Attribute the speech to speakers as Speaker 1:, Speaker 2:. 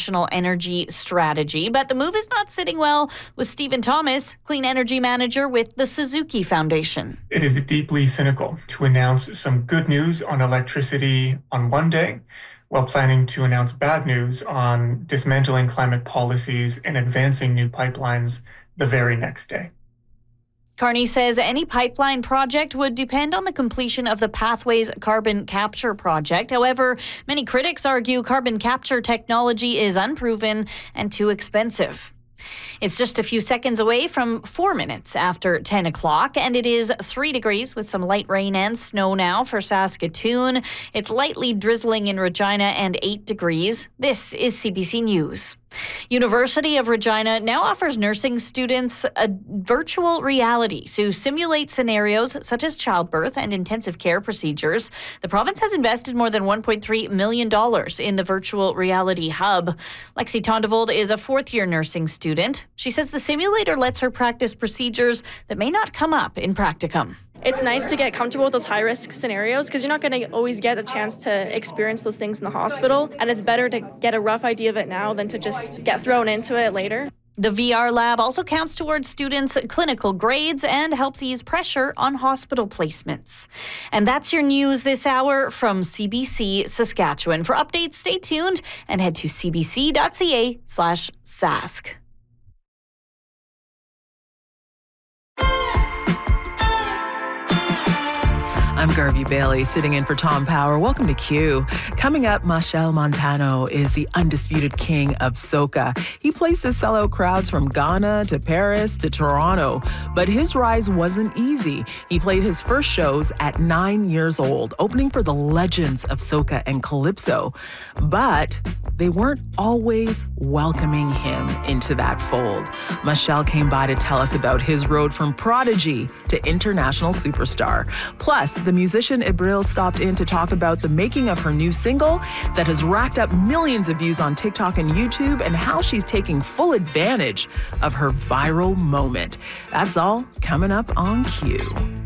Speaker 1: national energy strategy. But the move is not sitting well with Stephen Thomas, clean energy manager with the Suzuki Foundation.
Speaker 2: It is deeply cynical to announce some good news on electricity on one day, while planning to announce bad news on dismantling climate policies and advancing new pipelines the very next day.
Speaker 1: Carney says any pipeline project would depend on the completion of the Pathways carbon capture project. However, many critics argue carbon capture technology is unproven and too expensive. It's just a few seconds away from 4 minutes after 10 o'clock, and it is 3 degrees with some light rain and snow now for Saskatoon. It's lightly drizzling in Regina and 8 degrees. This is CBC News. University of Regina now offers nursing students a virtual reality to simulate scenarios such as childbirth and intensive care procedures. The province has invested more than $1.3 million in the virtual reality hub. Lexi Tondevold is a fourth-year nursing student. She says the simulator lets her practice procedures that may not come up in practicum.
Speaker 3: It's nice to get comfortable with those high-risk scenarios because you're not going to always get a chance to experience those things in the hospital, and it's better to get a rough idea of it now than to just get thrown into it later.
Speaker 1: The VR lab also counts towards students' clinical grades and helps ease pressure on hospital placements. And that's your news this hour from CBC Saskatchewan. For updates, stay tuned and head to cbc.ca/sask.
Speaker 4: I'm Garvey Bailey, sitting in for Tom Power. Welcome to Q. Coming up, Machel Montano is the undisputed king of soca. He placed to sellout crowds from Ghana to Paris to Toronto, but his rise wasn't easy. He played his first shows at 9 years old, opening for the legends of soca and calypso. But they weren't always welcoming him into that fold. Machel came by to tell us about his road from prodigy to international superstar. Plus, the musician Ibril stopped in to talk about the making of her new single that has racked up millions of views on TikTok and YouTube and how she's taking full advantage of her viral moment. That's all coming up on Q.